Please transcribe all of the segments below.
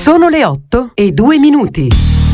Sono le 8:02.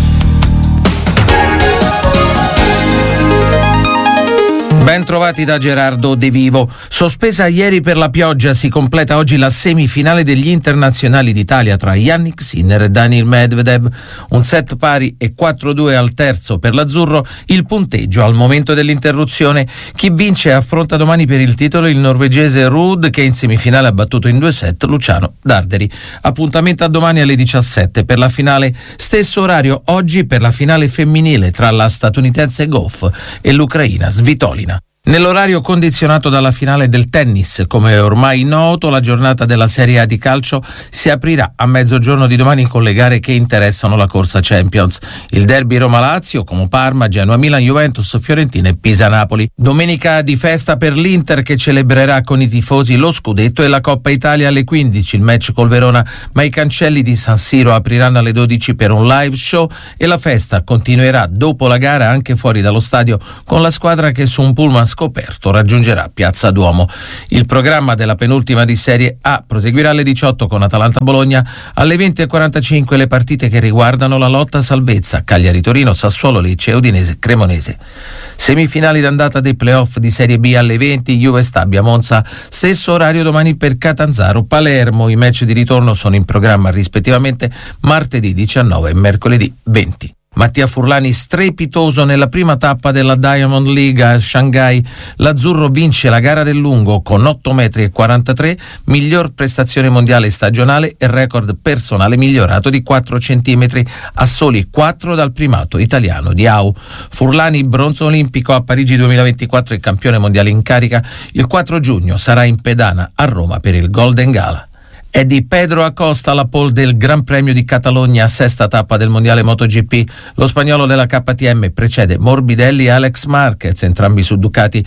Ben trovati da Gerardo De Vivo. Sospesa ieri per la pioggia, si completa oggi la semifinale degli internazionali d'Italia tra Jannik Sinner e Daniil Medvedev. Un set pari e 4-2 al terzo per l'azzurro, il punteggio al momento dell'interruzione. Chi vince affronta domani per il titolo il norvegese Ruud, che in semifinale ha battuto in 2 set Luciano Darderi. Appuntamento a domani alle 17 per la finale. Stesso orario oggi per la finale femminile tra la statunitense Goff e l'ucraina Svitolina. Nell'orario condizionato dalla finale del tennis, come è ormai noto, la giornata della Serie A di calcio si aprirà a mezzogiorno di domani con le gare che interessano la corsa Champions. Il derby Roma-Lazio, Como Parma, Genoa-Milan, Juventus, Fiorentina e Pisa-Napoli. Domenica di festa per l'Inter, che celebrerà con i tifosi lo scudetto e la Coppa Italia alle 15, il match col Verona, ma i cancelli di San Siro apriranno alle 12 per un live show e la festa continuerà dopo la gara anche fuori dallo stadio con la squadra che su un pullman scoperto raggiungerà Piazza Duomo. Il programma della penultima di Serie A proseguirà alle 18 con Atalanta-Bologna, alle 20:45 le partite che riguardano la lotta a salvezza: Cagliari-Torino, Sassuolo-Lecce e Udinese-Cremonese. Semifinali d'andata dei playoff di Serie B alle 20, Juve-Stabia-Monza, stesso orario domani per Catanzaro-Palermo. I match di ritorno sono in programma rispettivamente martedì 19 e mercoledì 20. Mattia Furlani strepitoso nella prima tappa della Diamond League a Shanghai. L'azzurro vince la gara del lungo con 8,43 m, miglior prestazione mondiale stagionale e record personale migliorato di 4 centimetri a soli 4 dal primato italiano di Au. Furlani, bronzo olimpico a Parigi 2024 e campione mondiale in carica, il 4 giugno sarà in pedana a Roma per il Golden Gala. È di Pedro Acosta la pole del Gran Premio di Catalogna, sesta tappa del mondiale MotoGP. Lo spagnolo della KTM precede Morbidelli e Alex Marquez, entrambi su Ducati.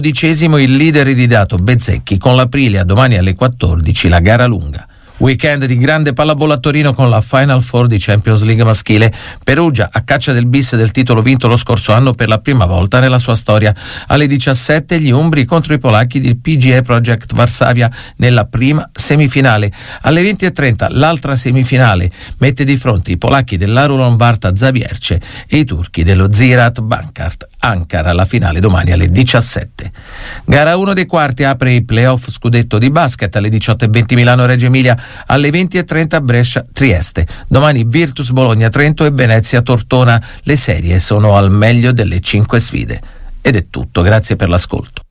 12° il leader iridato Bezzecchi con l'Aprilia, domani alle 14 la gara lunga. Weekend di grande pallavolo a Torino con la Final Four di Champions League maschile. Perugia a caccia del bis del titolo vinto lo scorso anno per la prima volta nella sua storia. Alle 17 gli umbri contro i polacchi di PGA Project Varsavia nella prima semifinale. Alle 20:30 l'altra semifinale mette di fronte i polacchi dell'Arulon Varta Zavierce e i turchi dello Ziraat Bankart Ankara. La finale domani alle 17. Gara 1 dei quarti apre i playoff scudetto di basket alle 18:20 Milano-Reggio Emilia, alle 20:30 Brescia-Trieste. Domani Virtus Bologna-Trento e Venezia-Tortona. Le serie sono al meglio delle 5 sfide. Ed è tutto, grazie per l'ascolto.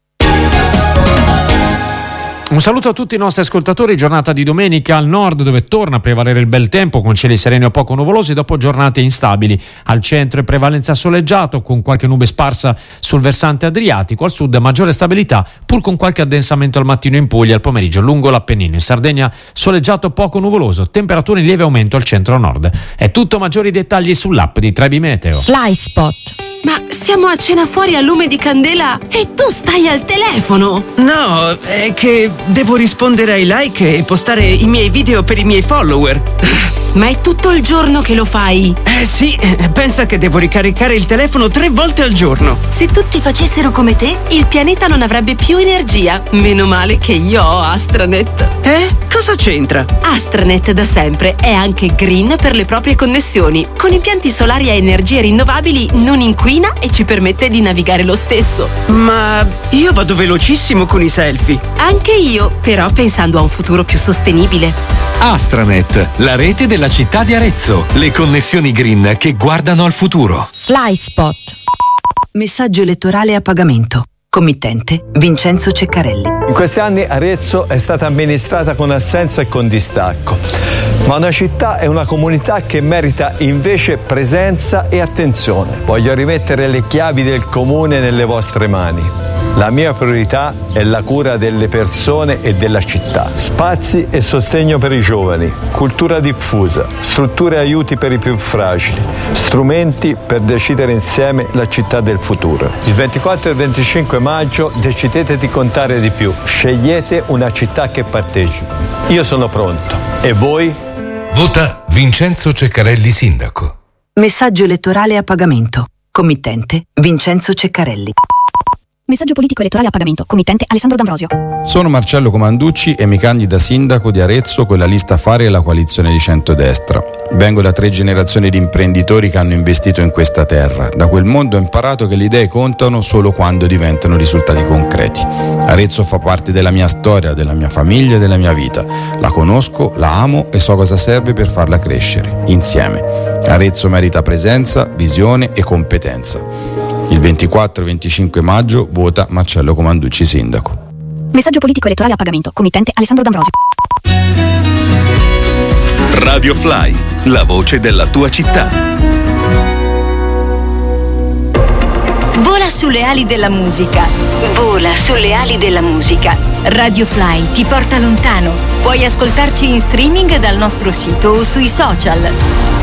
Un saluto a tutti i nostri ascoltatori. Giornata di domenica al nord, dove torna a prevalere il bel tempo con cieli sereni o poco nuvolosi dopo giornate instabili. Al centro è prevalenza soleggiato con qualche nube sparsa sul versante adriatico. Al sud maggiore stabilità pur con qualche addensamento al mattino in Puglia, al pomeriggio lungo l'Appennino. In Sardegna soleggiato poco nuvoloso, temperature in lieve aumento al centro-nord. È tutto, maggiori dettagli sull'app di Trebi Meteo. Flyspot. Ma siamo a cena fuori a lume di candela e tu stai al telefono? No, è che devo rispondere ai like e postare i miei video per i miei follower. Ma è tutto il giorno che lo fai? Sì, pensa che devo ricaricare il telefono 3 volte al giorno. Se tutti facessero come te, il pianeta non avrebbe più energia. Meno male che io ho Astranet. Cosa c'entra? Astranet da sempre è anche green per le proprie connessioni. Con impianti solari a energie rinnovabili non inquina e ci permette di navigare lo stesso. Ma io vado velocissimo con i selfie. Anche io, però pensando a un futuro più sostenibile. Astranet, la rete della città di Arezzo. Le connessioni green che guardano al futuro. Flyspot. Messaggio elettorale a pagamento. Committente Vincenzo Ceccarelli. In questi anni Arezzo è stata amministrata con assenza e con distacco, ma una città e una comunità che merita invece presenza e attenzione. Voglio rimettere le chiavi del comune nelle vostre mani. La mia priorità è la cura delle persone e della città. Spazi e sostegno per i giovani, cultura diffusa, strutture e aiuti per i più fragili, strumenti per decidere insieme la città del futuro. Il 24 e il 25 maggio decidete di contare di più. Scegliete una città che partecipi. Io sono pronto. E voi? Vota Vincenzo Ceccarelli sindaco. Messaggio elettorale a pagamento. Committente Vincenzo Ceccarelli. Messaggio politico elettorale a pagamento. Committente Alessandro D'Ambrosio. Sono Marcello Comanducci e mi candido a sindaco di Arezzo con la lista Fare e la coalizione di centrodestra. Vengo da 3 generazioni di imprenditori che hanno investito in questa terra. Da quel mondo ho imparato che le idee contano solo quando diventano risultati concreti. Arezzo fa parte della mia storia, della mia famiglia e della mia vita. La conosco, la amo e so cosa serve per farla crescere, insieme. Arezzo merita presenza, visione e competenza. Il 24 e 25 maggio vota Marcello Comanducci sindaco. Messaggio politico elettorale a pagamento. Committente Alessandro D'Ambrosio. Radio Fly, la voce della tua città. Vola sulle ali della musica. Vola sulle ali della musica. Radio Fly ti porta lontano. Puoi ascoltarci in streaming dal nostro sito o sui social.